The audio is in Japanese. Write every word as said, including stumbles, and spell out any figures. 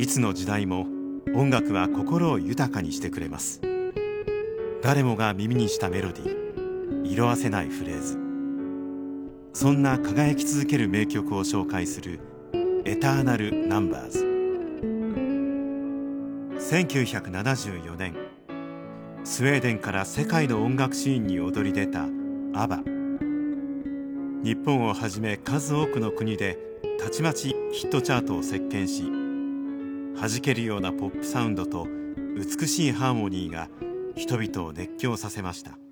いつの時代も音楽は心を豊かにしてくれます。誰もが耳にしたメロディー、色あせないフレーズ、そんな輝き続ける名曲を紹介するエターナルナンバーズ。せんきゅうひゃくななじゅうよねん、スウェーデンから世界の音楽シーンに躍り出たアバ。日本をはじめ数多くの国でたちまちヒットチャートを席巻し、弾けるようなポップサウンドと美しいハーモニーが人々を熱狂させました。